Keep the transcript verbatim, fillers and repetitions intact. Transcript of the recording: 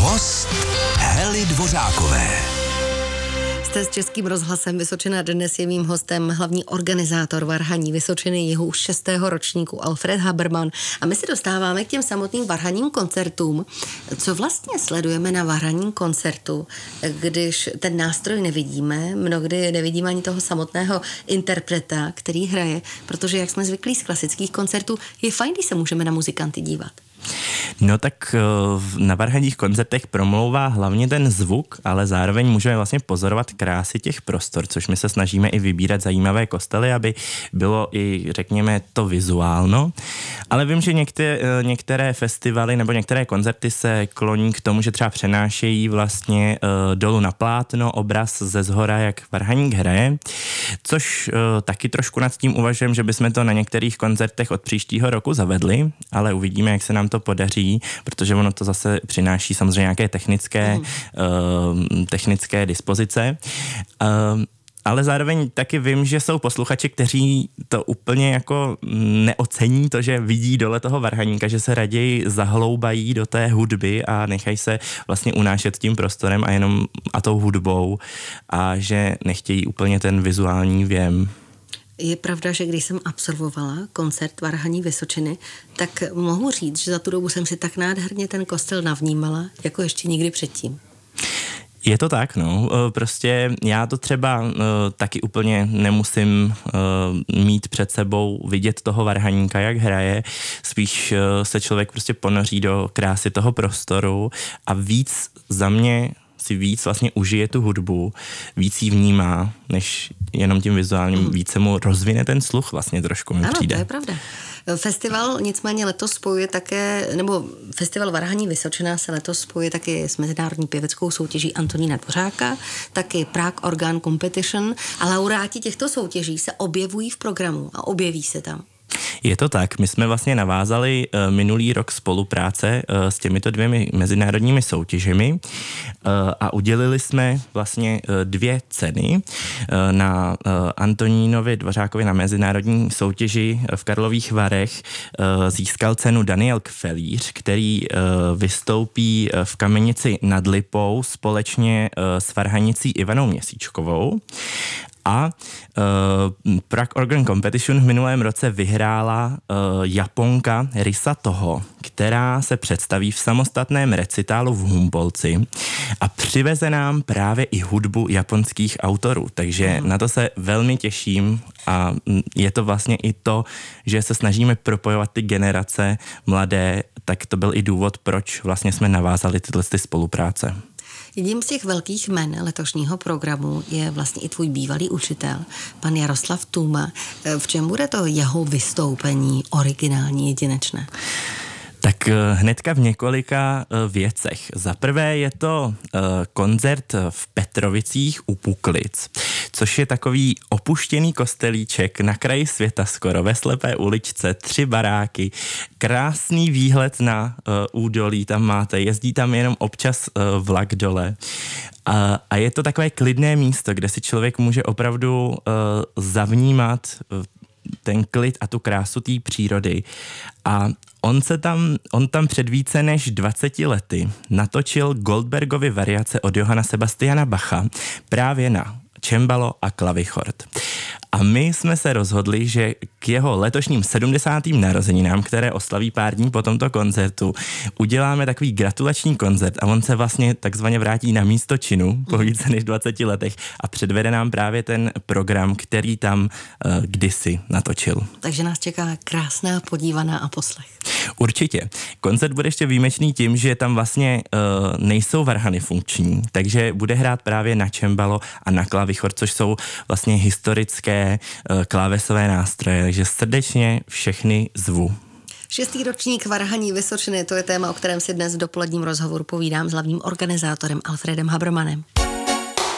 Host Hely Dvořákové. Jste s Českým rozhlasem Vysočina, dnes je mým hostem hlavní organizátor Varhaní Vysočiny, jeho už šestého ročníku Alfred Habermann. A my se dostáváme k těm samotným varhaním koncertům. Co vlastně sledujeme na varhaním koncertu, když ten nástroj nevidíme, mnohdy nevidíme ani toho samotného interpreta, který hraje, protože jak jsme zvyklí z klasických koncertů, je fajn, když se můžeme na muzikanty dívat. No tak na varhaních koncertech promlouvá hlavně ten zvuk, ale zároveň můžeme vlastně pozorovat krásy těch prostor, což my se snažíme i vybírat zajímavé kostely, aby bylo i, řekněme, to vizuálno. Ale vím, že některé, některé festivaly nebo některé koncerty se kloní k tomu, že třeba přenášejí vlastně uh, dolů na plátno obraz ze zhora, jak varhaník hraje, což uh, taky trošku nad tím uvažujeme, že bychom to na některých koncertech od příštího roku zavedli, ale uvidíme, jak se nám to podaří, protože ono to zase přináší samozřejmě nějaké technické, mm. uh, technické dispozice. Uh, ale zároveň taky vím, že jsou posluchači, kteří to úplně jako neocení to, že vidí dole toho varhaníka, že se raději zahloubají do té hudby a nechají se vlastně unášet tím prostorem a jenom a tou hudbou a že nechtějí úplně ten vizuální věm. Je pravda, že když jsem absolvovala koncert Varhaní Vysočiny, tak mohu říct, že za tu dobu jsem si tak nádherně ten kostel navnímala, jako ještě nikdy předtím. Je to tak, no. Prostě já to třeba uh, taky úplně nemusím uh, mít před sebou vidět toho varhaníka, jak hraje. Spíš uh, se člověk prostě ponoří do krásy toho prostoru a víc za mě si víc vlastně užije tu hudbu, víc ji vnímá, než jenom tím vizuálním, mm. více mu rozvine ten sluch vlastně trošku mi ano, přijde. Ano, to je pravda. Festival nicméně letos spojuje také, nebo Festival Varhaní Vysočina se letos spojuje taky s mezinárodní pěveckou soutěží Antonína Dvořáka, taky Prague Organ Competition a laureáti těchto soutěží se objevují v programu a objeví se tam. Je to tak, my jsme vlastně navázali uh, minulý rok spolupráce uh, s těmito dvěmi mezinárodními soutěžemi uh, a udělili jsme vlastně uh, dvě ceny. Uh, na uh, Antonínovi Dvořákovi na mezinárodní soutěži v Karlových Varech uh, získal cenu Daniel Kfelíř, který uh, vystoupí v Kamenici nad Lipou společně uh, s varhanicí Ivanou Měsíčkovou. A uh, Prague Organ Competition v minulém roce vyhrála uh, Japonka Risa Toho, která se představí v samostatném recitálu v Humpolci a přiveze nám právě i hudbu japonských autorů. Takže mm. na to se velmi těším a je to vlastně i to, že se snažíme propojovat ty generace mladé, tak to byl i důvod, proč vlastně jsme navázali tyhle ty spolupráce. Jedním z těch velkých jmen letošního programu je vlastně i tvůj bývalý učitel, pan Jaroslav Tůma. V čem bude to jeho vystoupení originální, jedinečné? Tak hnedka v několika věcech. Za prvé je to koncert v Petrovicích u Puklic, což je takový opuštěný kostelíček na kraji světa skoro, ve slepé uličce, tři baráky, krásný výhled na uh, údolí tam máte, jezdí tam jenom občas uh, vlak dole. A, a je to takové klidné místo, kde si člověk může opravdu uh, zavnímat uh, ten klid a tu krásu té přírody. A on se tam, on tam před více než dvaceti lety natočil Goldbergovy variace od Johanna Sebastiana Bacha právě na cembalo a klavichord. A my jsme se rozhodli, že k jeho letošním sedmdesátým narozeninám, které oslaví pár dní po tomto koncertu, uděláme takový gratulační koncert a on se vlastně takzvaně vrátí na místo činu po více než dvaceti letech a předvede nám právě ten program, který tam uh, kdysi natočil. Takže nás čeká krásná podívaná a poslech. Určitě. Koncert bude ještě výjimečný tím, že tam vlastně uh, nejsou varhany funkční, takže bude hrát právě na cembalo a na klavichord, což jsou vlastně historické uh, klávesové nástroje, takže srdečně všechny zvu. Šestý ročník Varhaní Vysočiny, to je téma, o kterém si dnes v dopoledním rozhovoru povídám s hlavním organizátorem Alfredem Habermannem.